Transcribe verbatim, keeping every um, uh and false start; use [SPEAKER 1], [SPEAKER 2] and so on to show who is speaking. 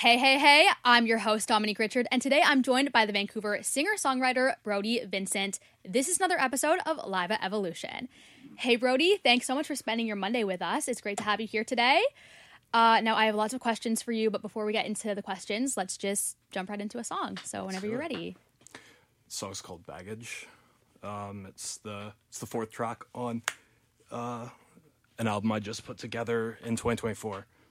[SPEAKER 1] Hey, hey, hey, I'm your host, Dominique Richard, and today I'm joined by the Vancouver singer-songwriter Brody Vincent. This is another episode of Live at Evolution. Hey, Brody, thanks so much for spending your Monday with us. It's great to have you here today. Uh, now, I have lots of questions for you, but before we get into the questions, let's just jump right into a song. So whenever you're ready.
[SPEAKER 2] The song's called Baggage. Um, it's the it's the fourth track on uh, an album I just put together in twenty twenty-four.